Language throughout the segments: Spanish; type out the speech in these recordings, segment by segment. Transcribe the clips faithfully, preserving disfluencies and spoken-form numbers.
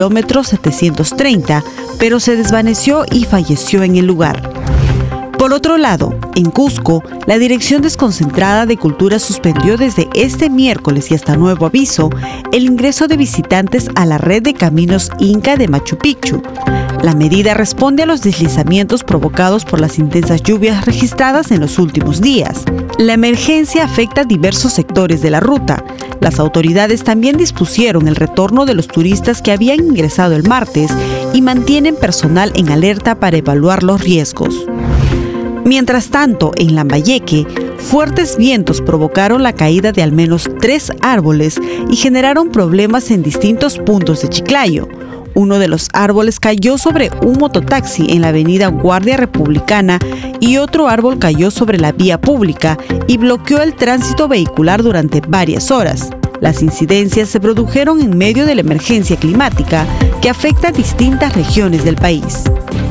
kilómetro setecientos treinta, pero se desvaneció y falleció en el lugar. Por otro lado, en Cusco, la Dirección Desconcentrada de Cultura suspendió desde este miércoles y hasta nuevo aviso el ingreso de visitantes a la red de caminos Inca de Machu Picchu. La medida responde a los deslizamientos provocados por las intensas lluvias registradas en los últimos días. La emergencia afecta a diversos sectores de la ruta. Las autoridades también dispusieron el retorno de los turistas que habían ingresado el martes y mantienen personal en alerta para evaluar los riesgos. Mientras tanto, en Lambayeque, fuertes vientos provocaron la caída de al menos tres árboles y generaron problemas en distintos puntos de Chiclayo. Uno de los árboles cayó sobre un mototaxi en la avenida Guardia Republicana y otro árbol cayó sobre la vía pública y bloqueó el tránsito vehicular durante varias horas. Las incidencias se produjeron en medio de la emergencia climática que afecta a distintas regiones del país.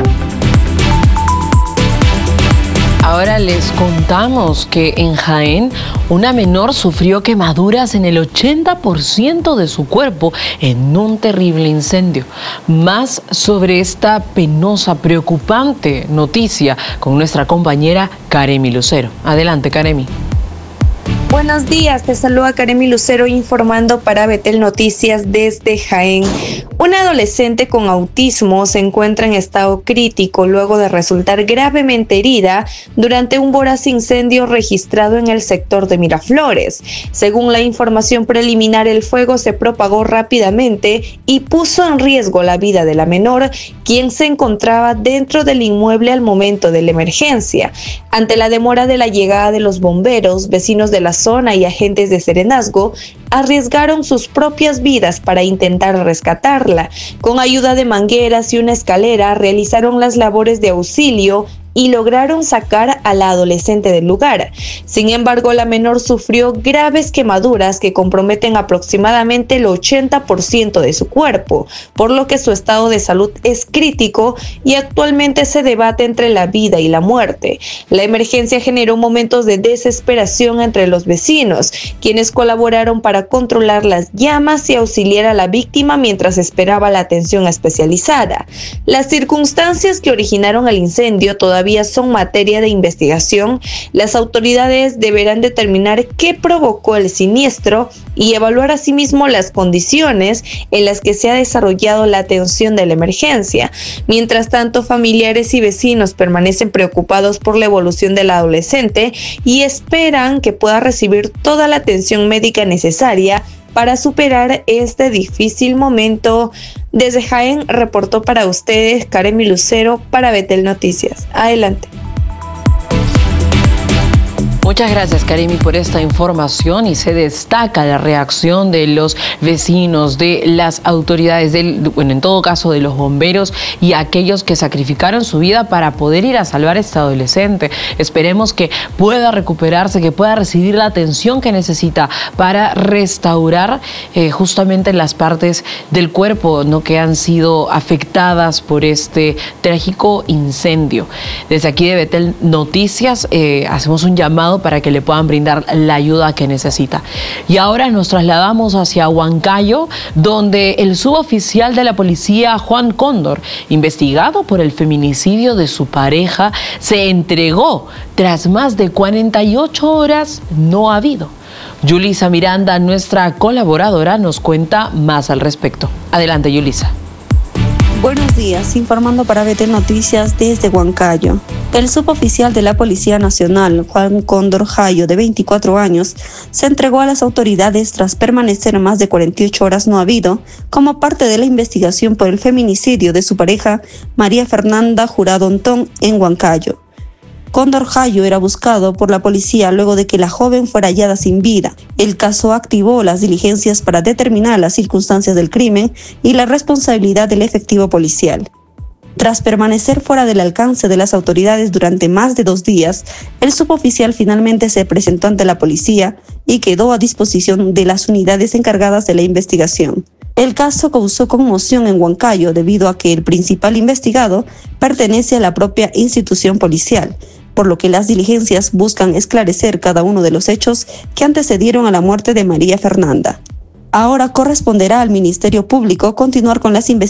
Ahora les contamos que en Jaén una menor sufrió quemaduras en el ochenta por ciento de su cuerpo en un terrible incendio. Más sobre esta penosa, preocupante noticia con nuestra compañera Karemi Lucero. Adelante, Karemi. Buenos días, te saluda Karemi Lucero informando para Betel Noticias desde Jaén. Una adolescente con autismo se encuentra en estado crítico luego de resultar gravemente herida durante un voraz incendio registrado en el sector de Miraflores. Según la información preliminar, el fuego se propagó rápidamente y puso en riesgo la vida de la menor, quien se encontraba dentro del inmueble al momento de la emergencia. Ante la demora de la llegada de los bomberos, vecinos de la zona y agentes de Serenazgo arriesgaron sus propias vidas para intentar rescatarla. Con ayuda de mangueras y una escalera realizaron las labores de auxilio y lograron sacar a la adolescente del lugar. Sin embargo, la menor sufrió graves quemaduras que comprometen aproximadamente el ochenta por ciento de su cuerpo, por lo que su estado de salud es crítico y actualmente se debate entre la vida y la muerte. La emergencia generó momentos de desesperación entre los vecinos, quienes colaboraron para controlar las llamas y auxiliar a la víctima mientras esperaba la atención especializada. Las circunstancias que originaron el incendio todavía son materia de investigación. Las autoridades deberán determinar qué provocó el siniestro y evaluar asimismo las condiciones en las que se ha desarrollado la atención de la emergencia. Mientras tanto, familiares y vecinos permanecen preocupados por la evolución de la adolescente y esperan que pueda recibir toda la atención médica necesaria para superar este difícil momento. Desde Jaén reportó para ustedes Karemi Lucero para Betel Noticias. Adelante. Muchas gracias, Karemi, por esta información, y se destaca la reacción de los vecinos, de las autoridades, del, bueno, en todo caso de los bomberos y aquellos que sacrificaron su vida para poder ir a salvar a esta adolescente. Esperemos que pueda recuperarse, que pueda recibir la atención que necesita para restaurar eh, justamente las partes del cuerpo, ¿no?, que han sido afectadas por este trágico incendio. Desde aquí de Betel Noticias eh, hacemos un llamado para que le puedan brindar la ayuda que necesita. Y ahora nos trasladamos hacia Huancayo, donde el suboficial de la policía, Juan Cóndor, investigado por el feminicidio de su pareja, se entregó tras más de cuarenta y ocho horas no habido. Yulisa Miranda, nuestra colaboradora, nos cuenta más al respecto. Adelante, Yulisa. Buenos días, informando para Betel Noticias desde Huancayo. El suboficial de la Policía Nacional, Juan Cóndor Jayo, de veinticuatro años, se entregó a las autoridades tras permanecer más de cuarenta y ocho horas no habido, como parte de la investigación por el feminicidio de su pareja, María Fernanda Jurado Ontón, en Huancayo. Cóndor Jayo era buscado por la policía luego de que la joven fuera hallada sin vida. El caso activó las diligencias para determinar las circunstancias del crimen y la responsabilidad del efectivo policial. Tras permanecer fuera del alcance de las autoridades durante más de dos días, el suboficial finalmente se presentó ante la policía y quedó a disposición de las unidades encargadas de la investigación. El caso causó conmoción en Huancayo debido a que el principal investigado pertenece a la propia institución policial, por lo que las diligencias buscan esclarecer cada uno de los hechos que antecedieron a la muerte de María Fernanda. Ahora corresponderá al Ministerio Público continuar con las investigaciones